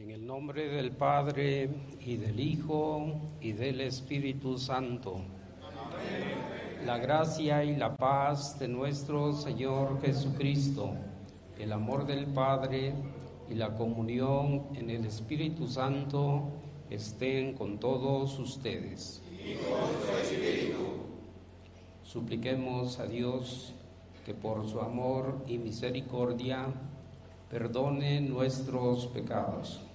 En el nombre del Padre, y del Hijo, y del Espíritu Santo. Amén. La gracia y la paz de nuestro Señor Jesucristo, el amor del Padre y la comunión en el Espíritu Santo estén con todos ustedes. Y con su espíritu. Supliquemos a Dios que por su amor y misericordia perdone nuestros pecados.